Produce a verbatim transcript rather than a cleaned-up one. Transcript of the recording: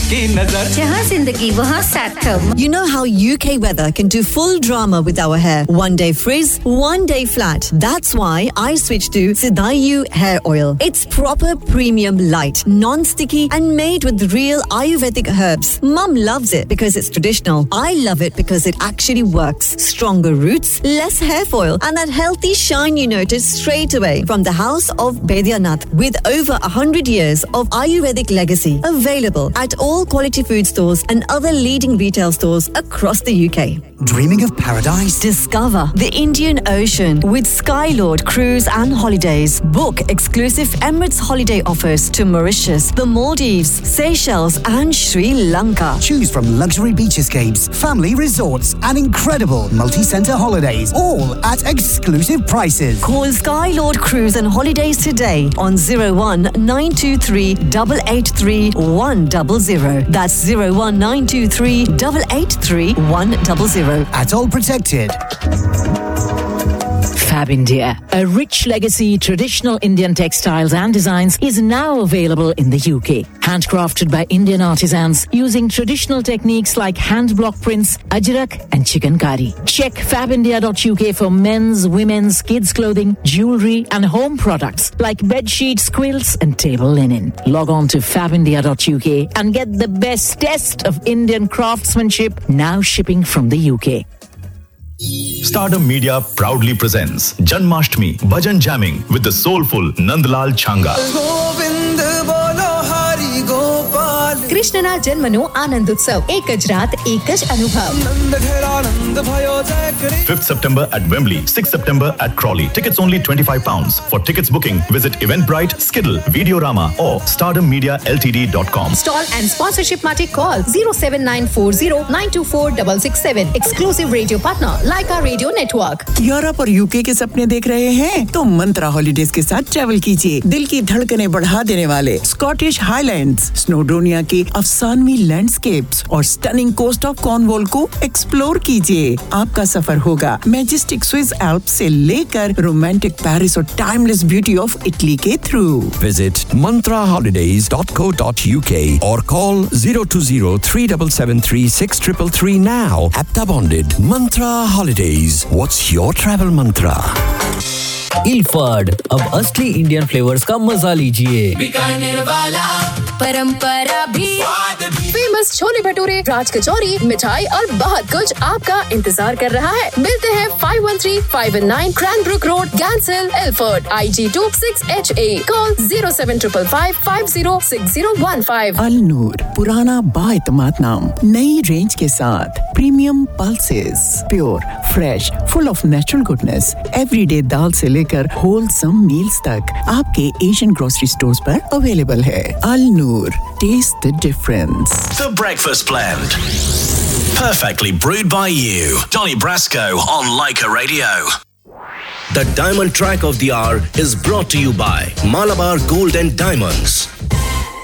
की नजर जहाँ जिंदगी वहाँ सार्थक. You know how U K weather can do full drama with our hair. One day frizz, one day flat. That's why I switched to Sidayu hair oil. It's proper premium light, non-sticky and made with real Ayurvedic herbs. Mum loves it because it's traditional. I love it because it actually works. Stronger roots, less hair foil and that healthy shine you notice straight away. From the house of Baidyanath with over one hundred years of Ayurvedic legacy. Available at all quality food stores and other leading retail stores across the U K. Dreaming of paradise? Discover the Indian Ocean with Skylord Cruise and Holidays. Book exclusive Emirates holiday offers to Mauritius, the Maldives, Seychelles and Sri Lanka. Choose from luxury beach escapes, family resorts and incredible multi-centre holidays, all at exclusive prices. Call Skylord Cruise and Holidays today on zero one nine two three eight eight three one zero zero. That's zero one nine two three eight eight three one zero zero. At all protected. Fab India, a rich legacy, traditional Indian textiles and designs is now available in the U K. Handcrafted by Indian artisans using traditional techniques like hand block prints, ajrak and chikankari. Check fab india dot U K for men's, women's, kids' clothing, jewellery and home products like bed sheets, quilts and table linen. Log on to fab india dot U K and get the best test of Indian craftsmanship now shipping from the U K. Stardom Media proudly presents Janmashtami Bhajan Jamming with the soulful Nandlal Changa. કૃષ્ણના જન્મનો આનંદ ઉત્સવ એક જ રાત એક જ અનુભવ fifth September at Wembley, sixth September at Crawley. Tickets only twenty-five pounds. For tickets booking, visit Eventbrite, Skiddle, Videorama or stardom media l t d dot com. Stall and sponsorship માટે call zero seven nine four zero nine two four six six seven. Exclusive radio partner Laika Radio Network. Europe और UK के सपने देख रहे हैं तो मंत्रा holidays के साथ ट्रैवल कीजिए. दिल की धड़कनें बढ़ा देने वाले स्कॉटिश हाईलैंड्स, स्नोडोनिया के अफसानवी लैंडस्केप्स और स्टनिंग कोस्ट ऑफ कॉर्नवॉल को एक्सप्लोर कीजिए. आपका सफर होगा मैजेस्टिक स्विस एल्प्स से लेकर रोमांटिक पेरिस और टाइमलेस ब्यूटी ऑफ इटली के through. Visit mantra holidays dot co dot u k or call zero two zero three seven seven three six three three now. Apta bonded. Mantra Holidays. What's your travel mantra? Ilford, अब असली Indian flavours का मजा लीजिए. बीकानेर वाला परंपरा भी, famous chole bhature, राज कचौरी, मिठाई और बहुत कुछ आपका इंतजार कर रहा है. मिलते हैं five one three five one nine Cranbrook Road, Ganshill, Ilford, I G two six H A. Call zero seven five five five zero six zero one five. अल नूर, पुराना बाएतमाद नाम, नई रेंज के साथ premium pulses, pure, fresh, full of natural goodness. Everyday दाल से लेकर wholesome meals तक आपके Asian grocery stores पर अवेलेबल है. अल नूर, test the difference. The Breakfast Blend. Perfectly brewed by you. Donny Brasco on Laika Radio. The Diamond Track of the Hour is brought to you by Malabar Gold and Diamonds.